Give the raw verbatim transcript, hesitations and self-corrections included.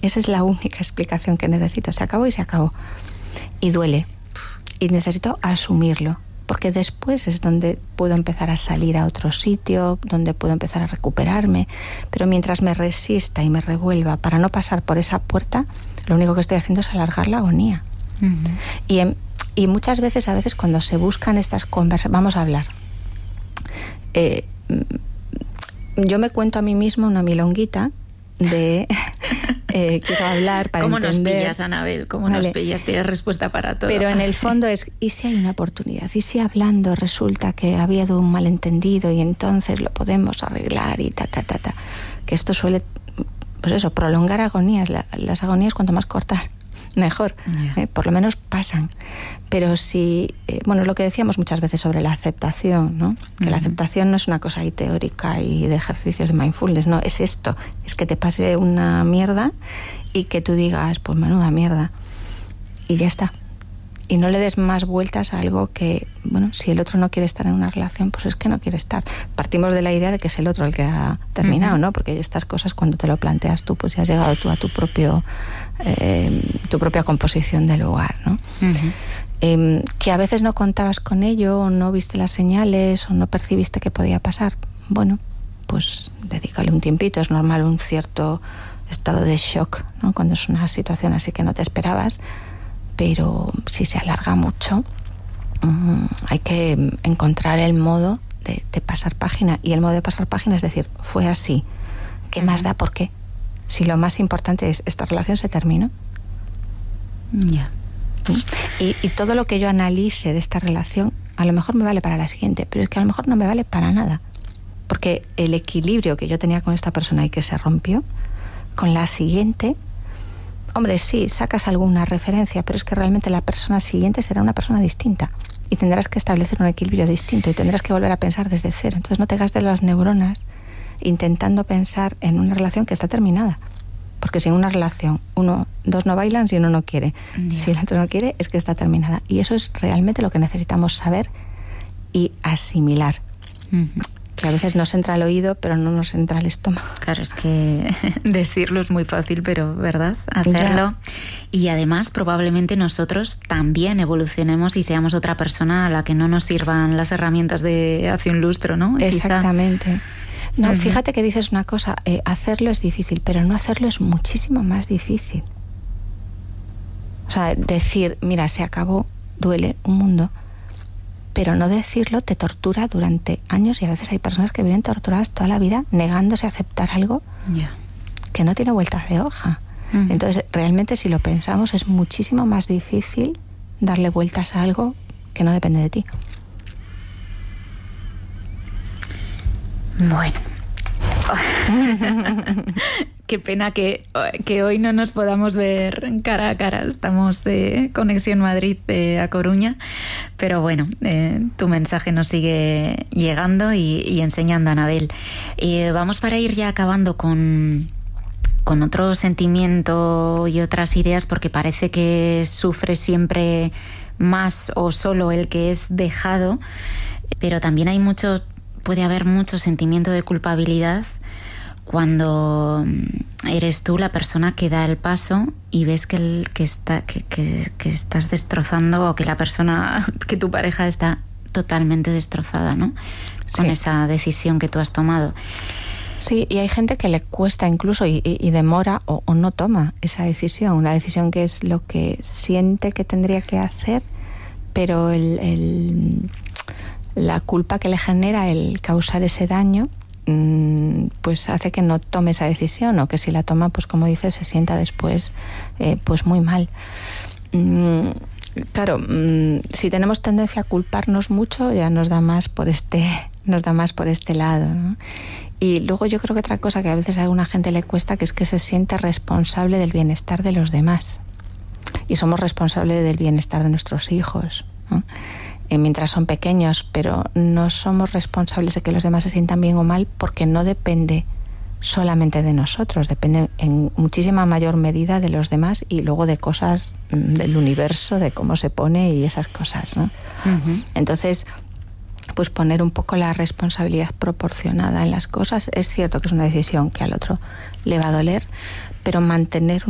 Esa es la única explicación que necesito. Se acabó y se acabó. Y duele. Y necesito asumirlo. Porque después es donde puedo empezar a salir a otro sitio, donde puedo empezar a recuperarme. Pero mientras me resista y me revuelva para no pasar por esa puerta, lo único que estoy haciendo es alargar la agonía. Uh-huh. Y, en, y muchas veces, a veces cuando se buscan estas conversaciones, vamos a hablar. Eh, yo me cuento a mí misma una milonguita de eh, quiero hablar para ¿Cómo entender. ¿Cómo nos pillas, Anabel? ¿Cómo vale. nos pillas? Tienes respuesta para todo. Pero en el fondo es, ¿y si hay una oportunidad? ¿Y si hablando resulta que ha habido un malentendido y entonces lo podemos arreglar y ta, ta, ta, ta? Que esto suele, pues eso, prolongar agonías. La, las agonías cuanto más cortas, mejor. Yeah. Eh, por lo menos pasan. Pero si, eh, bueno, es lo que decíamos muchas veces sobre la aceptación, ¿no? Que uh-huh. la aceptación no es una cosa ahí teórica y de ejercicios de mindfulness, no, es esto, es que te pase una mierda y que tú digas, pues menuda mierda, y ya está. Y no le des más vueltas a algo que, bueno, si el otro no quiere estar en una relación, pues es que no quiere estar. Partimos de la idea de que es el otro el que ha terminado, uh-huh. ¿no? Porque estas cosas, cuando te lo planteas tú, pues ya has llegado tú a tu propio eh, tu propia composición del lugar, ¿no? Uh-huh. Eh, que a veces no contabas con ello, o no viste las señales, o no percibiste que podía pasar. Bueno, pues dedícale un tiempito. Es normal un cierto estado de shock, ¿no? Cuando es una situación así que no te esperabas. Pero si se alarga mucho, um, hay que encontrar el modo de, de pasar página. Y el modo de pasar página es decir, fue así. ¿Qué uh-huh. más da? ¿Por qué? Si lo más importante es, esta relación se terminó. Ya. Yeah. Y, y todo lo que yo analice de esta relación, a lo mejor me vale para la siguiente, pero es que a lo mejor no me vale para nada. Porque el equilibrio que yo tenía con esta persona y que se rompió, con la siguiente... Hombre, sí, sacas alguna referencia, pero es que realmente la persona siguiente será una persona distinta y tendrás que establecer un equilibrio distinto y tendrás que volver a pensar desde cero. Entonces no te gastes las neuronas intentando pensar en una relación que está terminada. Porque si en una relación uno, dos no bailan si uno no quiere. Yeah. Si el otro no quiere, es que está terminada. Y eso es realmente lo que necesitamos saber y asimilar. Uh-huh. Que a veces nos entra al oído, pero no nos entra al estómago. Claro, es que decirlo es muy fácil, pero ¿verdad? Hacerlo. Ya. Y además, probablemente nosotros también evolucionemos y seamos otra persona a la que no nos sirvan las herramientas de hace un lustro, ¿no? Exactamente. Quizá... No, uh-huh. Fíjate que dices una cosa, eh, hacerlo es difícil, pero no hacerlo es muchísimo más difícil. O sea, decir, mira, se acabó, duele un mundo, pero no decirlo te tortura durante años y a veces hay personas que viven torturadas toda la vida negándose a aceptar algo yeah. que no tiene vueltas de hoja. Uh-huh. Entonces, realmente si lo pensamos es muchísimo más difícil darle vueltas a algo que no depende de ti. Bueno, qué pena que, que hoy no nos podamos ver cara a cara. Estamos de Conexión Madrid eh, a Coruña, pero bueno, eh, tu mensaje nos sigue llegando y, y enseñando, Anabel. Eh, vamos para ir ya acabando con, con otro sentimiento y otras ideas, porque parece que sufre siempre más o solo el que es dejado, pero también hay mucho... Puede haber mucho sentimiento de culpabilidad cuando eres tú la persona que da el paso y ves que, el, que, está, que, que, que estás destrozando, o que la persona, que tu pareja está totalmente destrozada, ¿no? Sí. Con esa decisión que tú has tomado. Sí, y hay gente que le cuesta incluso y, y, y demora o, o no toma esa decisión, una decisión que es lo que siente que tendría que hacer, pero el... el la culpa que le genera el causar ese daño pues hace que no tome esa decisión, o que si la toma, pues como dices, se sienta después eh, pues muy mal. Claro, si tenemos tendencia a culparnos mucho, ya nos da más por este nos da más por este lado, ¿no? Y luego yo creo que otra cosa que a veces a alguna gente le cuesta, que es que se siente responsable del bienestar de los demás, y somos responsables del bienestar de nuestros hijos, ¿no? Mientras son pequeños, pero no somos responsables de que los demás se sientan bien o mal, porque no depende solamente de nosotros, depende en muchísima mayor medida de los demás y luego de cosas del universo, de cómo se pone y esas cosas, ¿no? Uh-huh. Entonces, pues poner un poco la responsabilidad proporcionada en las cosas. Es cierto que es una decisión que al otro le va a doler, pero mantener